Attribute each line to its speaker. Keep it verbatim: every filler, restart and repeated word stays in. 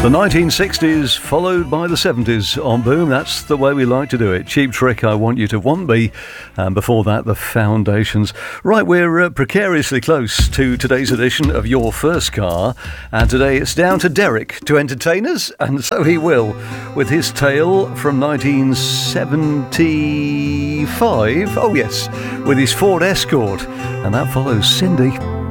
Speaker 1: The nineteen sixties followed by the seventies on Boom. That's the way we like to do it. Cheap Trick, I Want You to Want Me. And before that, The Foundations. Right, we're uh, precariously close to today's edition of Your First Car. And today it's down to Derek to entertain us. And so he will, with his tale from nineteen seventy-five. Oh, yes, with his Ford Escort. And that follows Cindy.